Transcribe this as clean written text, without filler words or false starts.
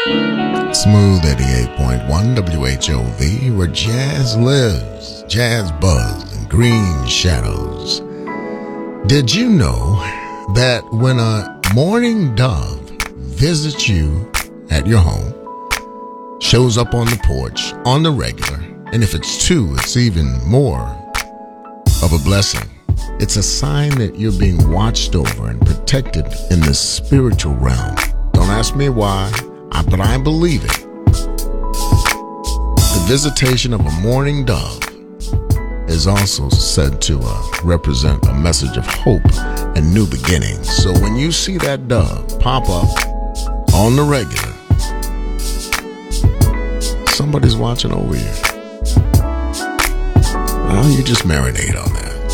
Smooth 88.1 WHOV, where jazz lives, jazz buzz, and green shadows. Did you know that when a mourning dove visits you at your home, shows up on the porch on the regular, and if it's two, it's even more of a blessing. It's a sign that you're being watched over and protected in the spiritual realm. Don't ask me why, but I believe it. The visitation of a mourning dove is also said to represent a message of hope and new beginnings. So when you see that dove pop up on the regular, somebody's watching over you. Well, you just marinate on that.